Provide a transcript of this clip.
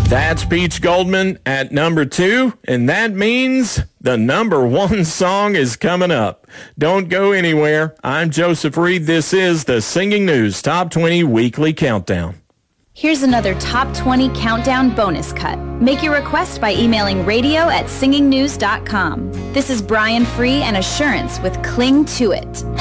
That's Peach Goldman at number 2, and that means the number 1 song is coming up. Don't go anywhere. I'm Joseph Reed. This is the Singing News Top 20 Weekly Countdown. Here's another Top 20 Countdown bonus cut. Make your request by emailing radio@singingnews.com. This is Brian Free and Assurance with Cling to It.